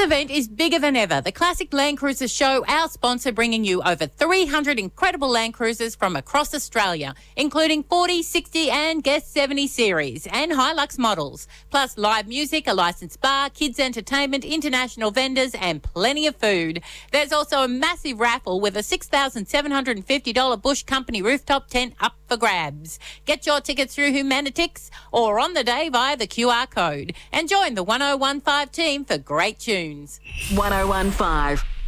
event is bigger than ever. The Classic Land Cruisers Show, our sponsor, bringing you over 300 incredible Land Cruisers from across Australia, including 40, 60 and Guest 70 series and Hilux models, plus live music, a licensed bar, kids entertainment, international vendors and plenty of food. There's also a massive raffle with a $6,750 Bush Company rooftop tent up for grabs. Get your tickets through Humanitix or on the day via the QR code and join the 1015 team for great tunes. 1015